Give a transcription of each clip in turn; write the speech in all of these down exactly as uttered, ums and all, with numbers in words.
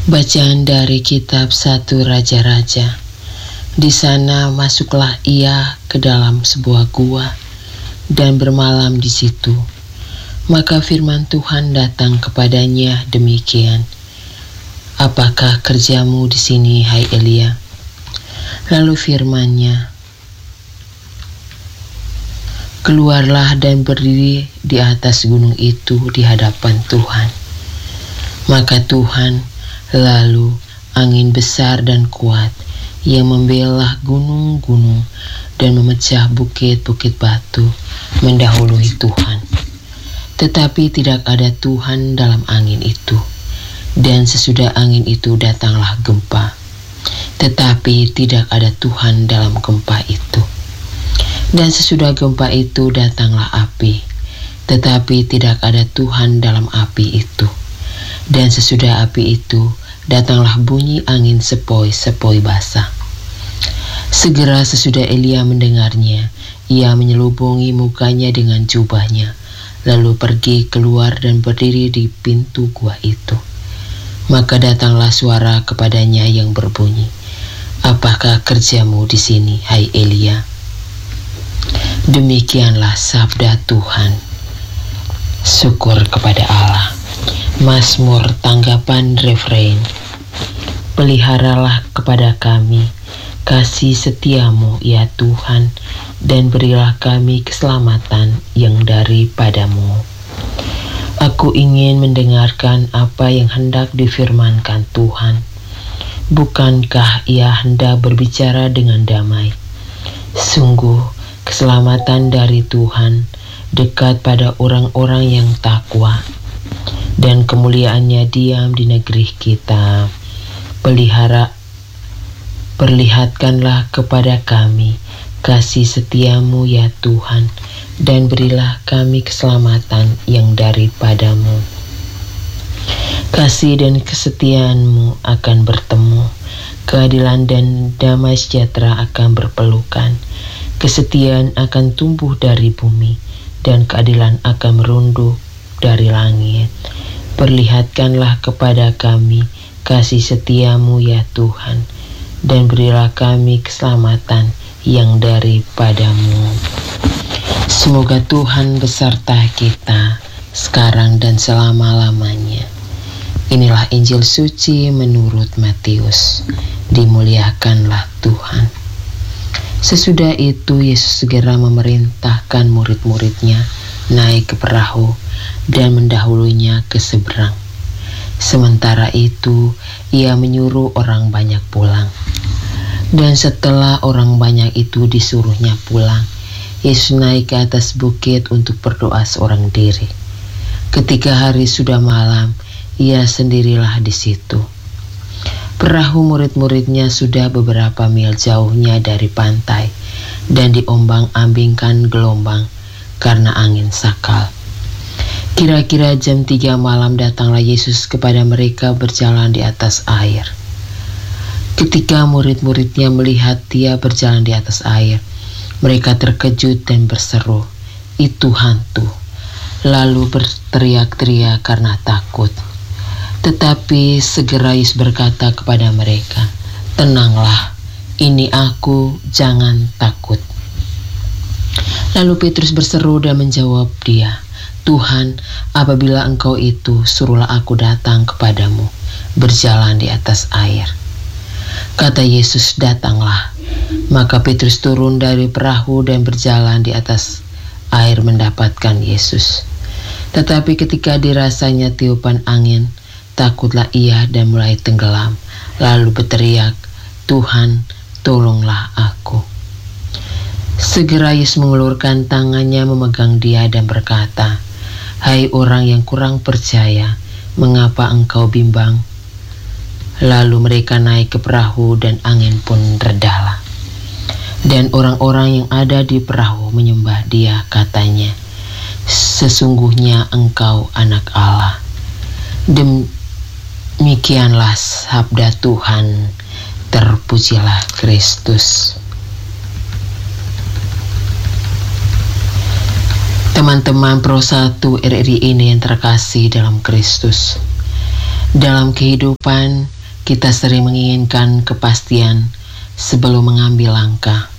Bacaan dari kitab satu Raja-Raja. Di sana masuklah ia ke dalam sebuah gua dan bermalam di situ. Maka firman Tuhan datang kepadanya demikian, "Apakah kerjamu di sini, hai Elia?" Lalu firman-Nya, "Keluarlah dan berdiri di atas gunung itu di hadapan Tuhan." Maka Tuhan lalu angin besar dan kuat yang membelah gunung-gunung dan memecah bukit-bukit batu mendahului Tuhan. Tetapi tidak ada Tuhan dalam angin itu. Dan sesudah angin itu datanglah gempa. Tetapi tidak ada Tuhan dalam gempa itu. Dan sesudah gempa itu datanglah api. Tetapi tidak ada Tuhan dalam api itu. Dan sesudah api itu, datanglah bunyi angin sepoi-sepoi basah. Segera sesudah Elia mendengarnya, ia menyelubungi mukanya dengan jubahnya, lalu pergi keluar dan berdiri di pintu gua itu. Maka datanglah suara kepadanya yang berbunyi, "Apakah kerjamu di sini, hai Elia?" Demikianlah sabda Tuhan. Syukur kepada Allah. Mazmur tanggapan refrein. Peliharalah kepada kami kasih setiamu ya Tuhan, dan berilah kami keselamatan yang daripadamu. Aku ingin mendengarkan apa yang hendak difirmankan Tuhan. Bukankah ia hendak berbicara dengan damai? Sungguh keselamatan dari Tuhan dekat pada orang-orang yang takwa, dan kemuliaannya diam di negeri kita. Pelihara, perlihatkanlah kepada kami kasih setiamu ya Tuhan, dan berilah kami keselamatan yang daripadamu. Kasih dan kesetiaanmu akan bertemu, keadilan dan damai sejahtera akan berpelukan. Kesetiaan akan tumbuh dari bumi, dan keadilan akan merunduk dari langit. Perlihatkanlah kepada kami kasih setiamu ya Tuhan, dan berilah kami keselamatan yang daripadamu. Semoga Tuhan beserta kita sekarang dan selama-lamanya. Inilah Injil suci menurut Matius. Dimuliakanlah Tuhan. Sesudah itu Yesus segera memerintahkan murid-muridnya naik ke perahu dan mendahulunya ke seberang. Sementara itu, ia menyuruh orang banyak pulang. Dan setelah orang banyak itu disuruhnya pulang, Yesus naik ke atas bukit untuk berdoa seorang diri. Ketika hari sudah malam, ia sendirilah di situ. Perahu murid-muridnya sudah beberapa mil jauhnya dari pantai, dan diombang-ambingkan gelombang karena angin sakal. Kira-kira jam tiga malam datanglah Yesus kepada mereka berjalan di atas air. Ketika murid-muridnya melihat dia berjalan di atas air, mereka terkejut dan berseru, "Itu hantu!" Lalu berteriak-teriak karena takut. Tetapi segera Yesus berkata kepada mereka, "Tenanglah, ini aku, jangan takut." Lalu Petrus berseru dan menjawab dia, "Tuhan, apabila engkau itu, suruhlah aku datang kepadamu, berjalan di atas air." Kata Yesus, "Datanglah." Maka Petrus turun dari perahu dan berjalan di atas air mendapatkan Yesus. Tetapi ketika dirasanya tiupan angin, takutlah ia dan mulai tenggelam, lalu berteriak, "Tuhan, tolonglah aku." Segera Yesus mengulurkan tangannya memegang dia dan berkata, "Hai orang yang kurang percaya, mengapa engkau bimbang?" Lalu mereka naik ke perahu dan angin pun redahlah. Dan orang-orang yang ada di perahu menyembah dia, katanya, "Sesungguhnya engkau anak Allah." Demikianlah sabda Tuhan. Terpujilah Kristus. Teman-teman Pro satu R R I ini yang terkasih dalam Kristus. Dalam kehidupan Kita sering menginginkan kepastian sebelum mengambil langkah.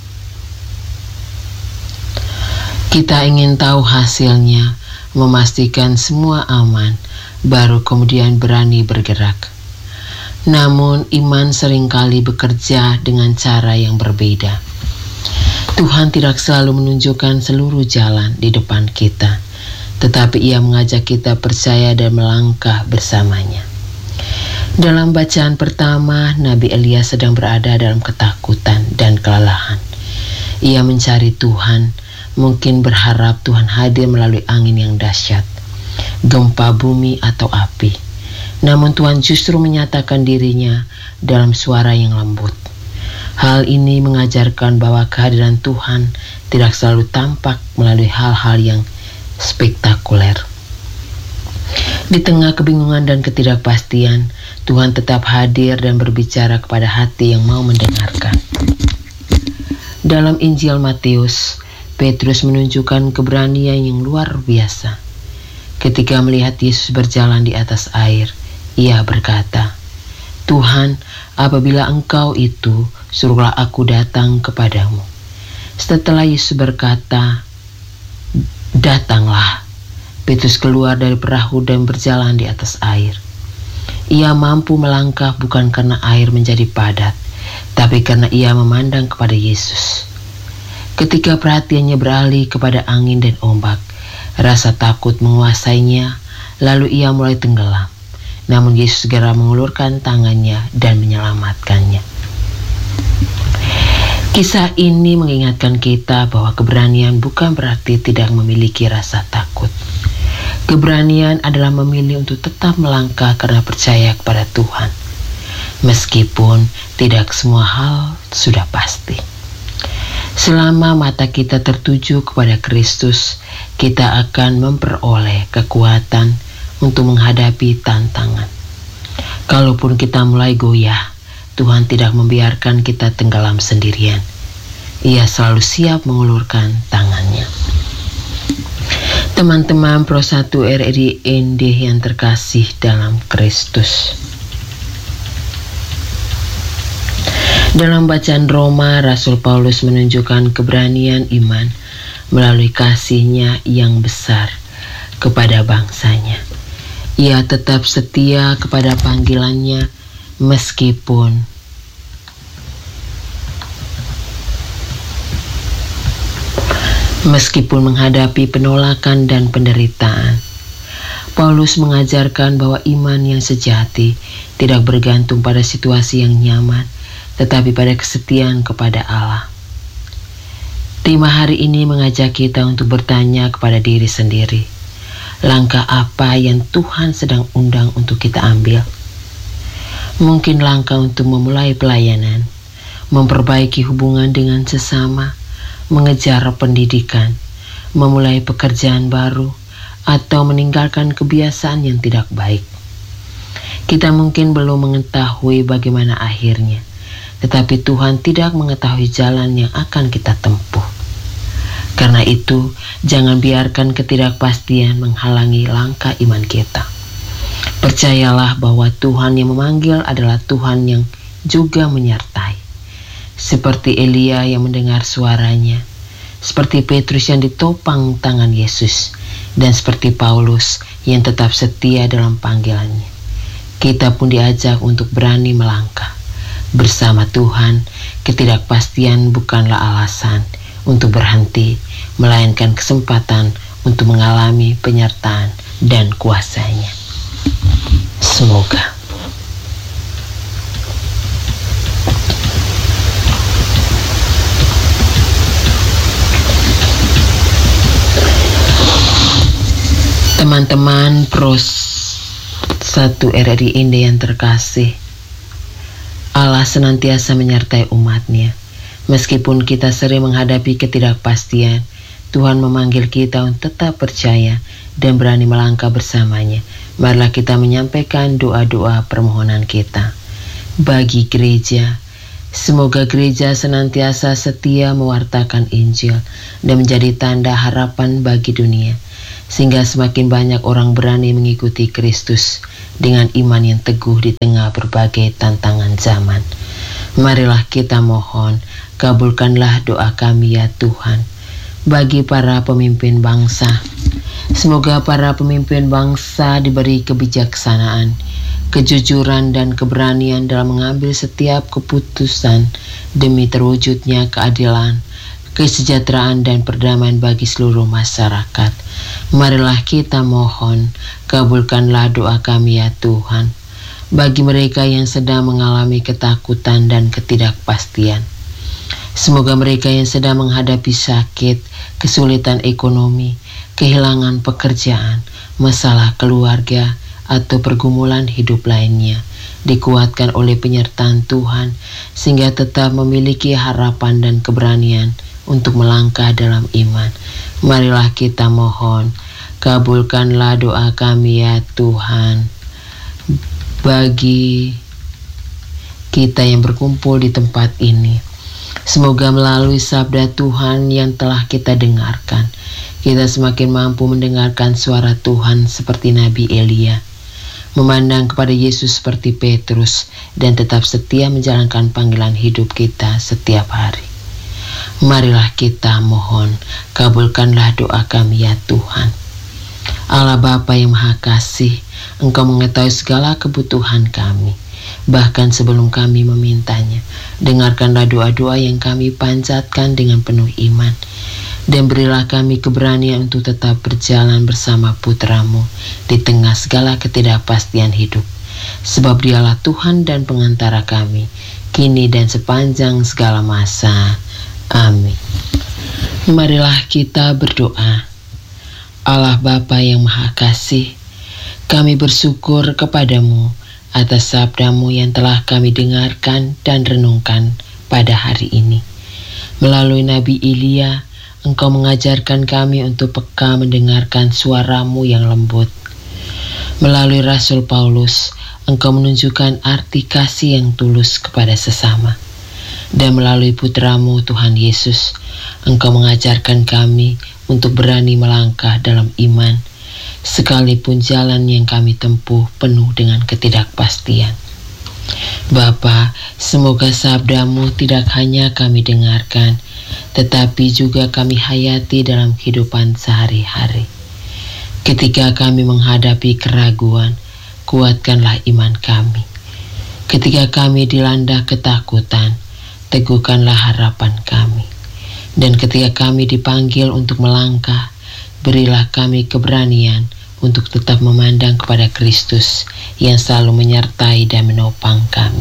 Kita ingin tahu hasilnya, memastikan semua aman, baru kemudian berani bergerak. Namun iman seringkali bekerja dengan cara yang berbeda. Tuhan tidak selalu menunjukkan seluruh jalan di depan kita, tetapi Ia mengajak kita percaya dan melangkah bersamanya. Dalam bacaan pertama, Nabi Elia sedang berada dalam ketakutan dan kelelahan. Ia mencari Tuhan, mungkin berharap Tuhan hadir melalui angin yang dahsyat, gempa bumi atau api. Namun Tuhan justru menyatakan dirinya dalam suara yang lembut. Hal ini mengajarkan bahwa kehadiran Tuhan tidak selalu tampak melalui hal-hal yang spektakuler. Di tengah kebingungan dan ketidakpastian, Tuhan tetap hadir dan berbicara kepada hati yang mau mendengarkan. Dalam Injil Matius, Petrus menunjukkan keberanian yang luar biasa. Ketika melihat Yesus berjalan di atas air, ia berkata, "Tuhan, apabila Engkau itu, suruhlah aku datang kepadamu." Setelah Yesus berkata, "Datanglah," Petrus keluar dari perahu dan berjalan di atas air. Ia mampu melangkah bukan karena air menjadi padat, tapi karena ia memandang kepada Yesus. Ketika perhatiannya beralih kepada angin dan ombak, rasa takut menguasainya, lalu ia mulai tenggelam. Namun Yesus segera mengulurkan tangannya dan menyelamatkannya. Kisah ini mengingatkan kita bahwa keberanian bukan berarti tidak memiliki rasa takut. Keberanian adalah memilih untuk tetap melangkah karena percaya kepada Tuhan, meskipun tidak semua hal sudah pasti. Selama mata kita tertuju kepada Kristus, kita akan memperoleh kekuatan untuk menghadapi tantangan. Kalaupun kita mulai goyah, Tuhan tidak membiarkan kita tenggelam sendirian. Ia selalu siap mengulurkan tangannya. Teman-teman Pro satu R R I N D yang terkasih dalam Kristus. Dalam bacaan Roma, Rasul Paulus menunjukkan keberanian iman melalui kasihnya yang besar kepada bangsanya. Ia tetap setia kepada panggilannya meskipun Meskipun menghadapi penolakan dan penderitaan. Paulus mengajarkan bahwa iman yang sejati tidak bergantung pada situasi yang nyaman, tetapi pada kesetiaan kepada Allah. Tema hari ini mengajak kita untuk bertanya kepada diri sendiri, langkah apa yang Tuhan sedang undang untuk kita ambil? Mungkin langkah untuk memulai pelayanan, memperbaiki hubungan dengan sesama, mengejar pendidikan, memulai pekerjaan baru, atau meninggalkan kebiasaan yang tidak baik. Kita mungkin belum mengetahui bagaimana akhirnya, tetapi Tuhan tidak mengetahui jalan yang akan kita tempuh. Karena itu, jangan biarkan ketidakpastian menghalangi langkah iman kita. Percayalah bahwa Tuhan yang memanggil adalah Tuhan yang juga menyertai. Seperti Elia yang mendengar suaranya, seperti Petrus yang ditopang tangan Yesus, dan seperti Paulus yang tetap setia dalam panggilannya. Kita pun diajak untuk berani melangkah. Bersama Tuhan, ketidakpastian bukanlah alasan untuk berhenti, melainkan kesempatan untuk mengalami penyertaan dan kuasanya. Semoga. Teman-teman Pro satu R R I Inde yang terkasih, Allah senantiasa menyertai umatnya. Meskipun kita sering menghadapi ketidakpastian, Tuhan memanggil kita untuk tetap percaya dan berani melangkah bersamanya. Marilah kita menyampaikan doa-doa permohonan kita. Bagi gereja, semoga gereja senantiasa setia mewartakan Injil dan menjadi tanda harapan bagi dunia, sehingga semakin banyak orang berani mengikuti Kristus dengan iman yang teguh di tengah berbagai tantangan zaman. Marilah kita mohon, kabulkanlah doa kami ya Tuhan, bagi para pemimpin bangsa. Semoga para pemimpin bangsa diberi kebijaksanaan, kejujuran dan keberanian dalam mengambil setiap keputusan demi terwujudnya keadilan, kesejahteraan dan perdamaian bagi seluruh masyarakat. Marilah kita mohon, kabulkanlah doa kami ya Tuhan, bagi mereka yang sedang mengalami ketakutan dan ketidakpastian. Semoga mereka yang sedang menghadapi sakit, kesulitan ekonomi, kehilangan pekerjaan, masalah keluarga, atau pergumulan hidup lainnya dikuatkan oleh penyertaan Tuhan, sehingga tetap memiliki harapan dan keberanian untuk melangkah dalam iman. Marilah kita mohon, kabulkanlah doa kami ya Tuhan, bagi kita yang berkumpul di tempat ini. Semoga melalui sabda Tuhan yang telah kita dengarkan, kita semakin mampu mendengarkan suara Tuhan seperti Nabi Elia, memandang kepada Yesus seperti Petrus, dan tetap setia menjalankan panggilan hidup kita setiap hari. Marilah kita mohon, kabulkanlah doa kami ya Tuhan. Allah Bapa yang Maha Kasih, Engkau mengetahui segala kebutuhan kami, bahkan sebelum kami memintanya. Dengarkanlah doa-doa yang kami panjatkan dengan penuh iman, dan berilah kami keberanian untuk tetap berjalan bersama Putra-Mu di tengah segala ketidakpastian hidup, sebab Dialah Tuhan dan pengantara kami, kini dan sepanjang segala masa. Amin. Marilah kita berdoa. Allah Bapa yang Maha Kasih, kami bersyukur kepadamu atas sabda-Mu yang telah kami dengarkan dan renungkan pada hari ini. Melalui Nabi Elia, Engkau mengajarkan kami untuk peka mendengarkan suara-Mu yang lembut. Melalui Rasul Paulus, Engkau menunjukkan arti kasih yang tulus kepada sesama. Dan melalui Putra-Mu Tuhan Yesus, Engkau mengajarkan kami untuk berani melangkah dalam iman, sekalipun jalan yang kami tempuh penuh dengan ketidakpastian. Bapa, semoga sabda-Mu tidak hanya kami dengarkan, tetapi juga kami hayati dalam kehidupan sehari-hari. Ketika kami menghadapi keraguan, kuatkanlah iman kami. Ketika kami dilanda ketakutan, teguhkanlah harapan kami. Dan ketika kami dipanggil untuk melangkah, berilah kami keberanian untuk tetap memandang kepada Kristus yang selalu menyertai dan menopang kami.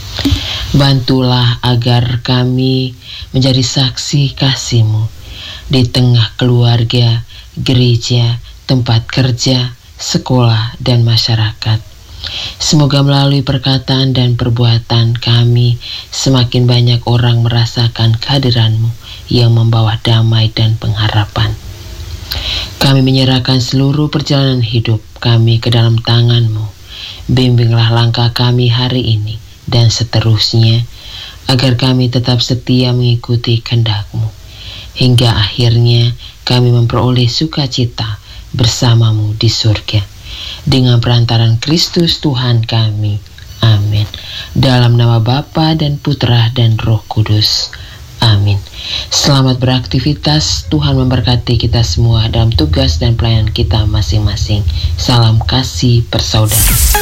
Bantulah agar kami menjadi saksi kasih-Mu di tengah keluarga, gereja, tempat kerja, sekolah, dan masyarakat. Semoga melalui perkataan dan perbuatan kami, semakin banyak orang merasakan kehadiran-Mu yang membawa damai dan pengharapan. Kami menyerahkan seluruh perjalanan hidup kami ke dalam tangan-Mu. Bimbinglah langkah kami hari ini dan seterusnya, agar kami tetap setia mengikuti kehendak-Mu, hingga akhirnya kami memperoleh sukacita bersama-Mu di surga. Dengan perantaran Kristus Tuhan kami. Amin. Dalam nama Bapa dan Putra dan Roh Kudus. Amin. Selamat beraktivitas. Tuhan memberkati kita semua dalam tugas dan pelayanan kita masing-masing. Salam kasih persaudara.